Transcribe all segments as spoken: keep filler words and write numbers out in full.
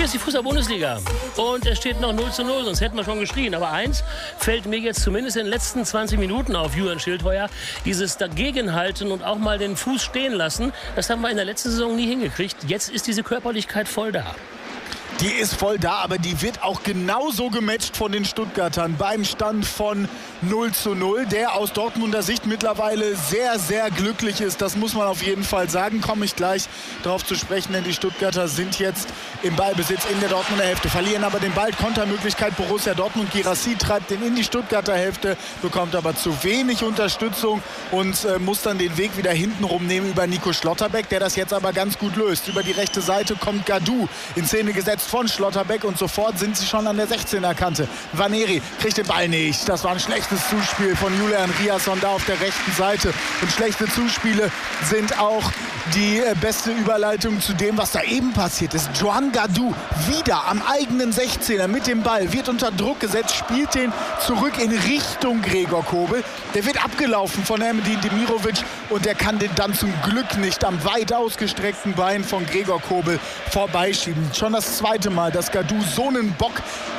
ist die Fußball-Bundesliga und es steht noch null zu null, sonst hätten wir schon geschrien. Aber eins fällt mir jetzt zumindest in den letzten zwanzig Minuten auf, Julian Schildheuer, dieses Dagegenhalten und auch mal den Fuß stehen lassen, das haben wir in der letzten Saison nie hingekriegt. Jetzt ist diese Körperlichkeit voll da. Die ist voll da, aber die wird auch genauso gematcht von den Stuttgartern beim Stand von null zu null, der aus Dortmunder Sicht mittlerweile sehr, sehr glücklich ist. Das muss man auf jeden Fall sagen. Komme ich gleich darauf zu sprechen, denn die Stuttgarter sind jetzt im Ballbesitz in der Dortmunder Hälfte, verlieren aber den Ball. Kontermöglichkeit Borussia Dortmund. Guirassy treibt den in die Stuttgarter Hälfte, bekommt aber zu wenig Unterstützung und äh, muss dann den Weg wieder hinten rumnehmen über Nico Schlotterbeck, der das jetzt aber ganz gut löst. Über die rechte Seite kommt Gadou in Szene gesetzt von Schlotterbeck und sofort sind sie schon an der sechzehner Kante. Vaneri kriegt den Ball nicht. Das war ein schlechtes Zuspiel von Julian Riasson da auf der rechten Seite. Und schlechte Zuspiele sind auch die äh, beste Überleitung zu dem, was da eben passiert ist. Juan Gadou wieder am eigenen sechzehner mit dem Ball, wird unter Druck gesetzt, spielt den zurück in Richtung Gregor Kobel. Der wird abgelaufen von Ermedin Demirovic und der kann den dann zum Glück nicht am weit ausgestreckten Bein von Gregor Kobel vorbeischieben. Schon das zweite Mal, dass Gadou so einen Bock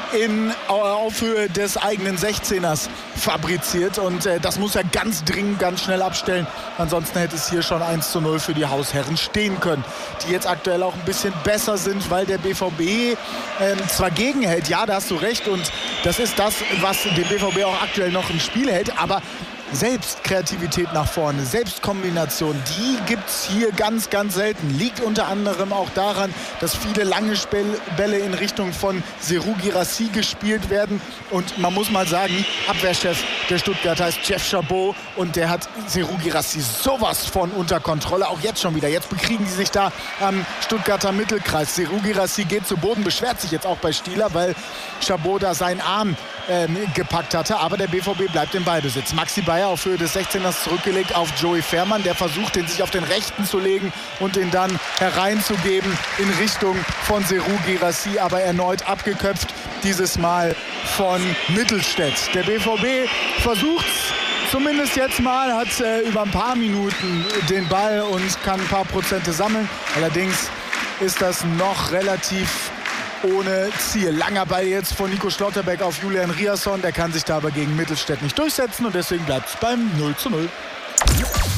in Aufhöhe des eigenen sechzehners fabriziert und äh, das muss er ganz dringend, ganz schnell abstellen. Ansonsten hätte es hier schon eins zu null für die Hausherren stehen können, die jetzt aktuell auch ein bisschen besser sind, weil der B V B äh, zwar gegenhält, ja, da hast du recht und das ist das, was den B V B auch aktuell noch im Spiel hält, aber selbst Kreativität nach vorne, selbst Kombination, die gibt es hier ganz, ganz selten. Liegt unter anderem auch daran, dass viele lange Bälle in Richtung von Serhou Guirassy gespielt werden. Und man muss mal sagen, Abwehrchef der Stuttgarter heißt Jeff Chabot und der hat Serhou Guirassy sowas von unter Kontrolle. Auch jetzt schon wieder. Jetzt bekriegen die sich da am Stuttgarter Mittelkreis. Serhou Guirassy geht zu Boden, beschwert sich jetzt auch bei Stieler, weil Chabot da seinen Arm ähm, gepackt hatte. Aber der B V B bleibt im Ballbesitz. Maxi Bayer auf Höhe des sechzehners zurückgelegt auf Joey Fährmann. Der versucht, den sich auf den rechten zu legen und den dann hereinzugeben in Richtung von Serhou Guirassy. Aber erneut abgeköpft, dieses Mal von Mittelstädt. Der B V B versucht zumindest jetzt mal, hat äh, über ein paar Minuten den Ball und kann ein paar Prozente sammeln. Allerdings ist das noch relativ ohne Ziel. Langer Ball jetzt von Nico Schlotterbeck auf Julian Riasson. Der kann sich da aber gegen Mittelstädt nicht durchsetzen und deswegen bleibt es beim null zu null.